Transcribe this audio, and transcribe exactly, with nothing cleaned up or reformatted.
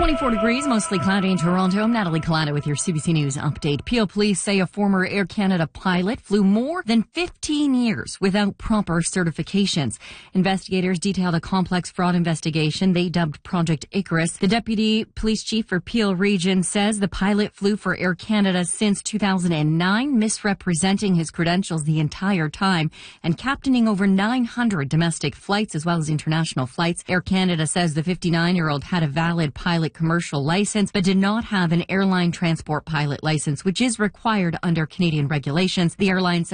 twenty-four degrees, mostly cloudy in Toronto. I'm Natalie Collada with your C B C News update. Peel police say a former Air Canada pilot flew more than fifteen years without proper certifications. Investigators detailed a complex fraud investigation they dubbed Project Icarus. The deputy police chief for Peel Region says the pilot flew for Air Canada since two thousand nine, misrepresenting his credentials the entire time and captaining over nine hundred domestic flights as well as international flights. Air Canada says the fifty-nine-year-old had a valid pilot commercial license but did not have an airline transport pilot license, which is required under Canadian regulations. The airline says